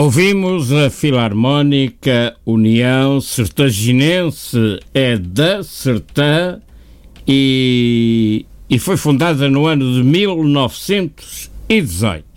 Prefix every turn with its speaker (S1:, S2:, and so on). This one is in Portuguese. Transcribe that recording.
S1: Ouvimos a Filarmónica União Sertaginense, é da Sertã, e foi fundada no ano de 1918.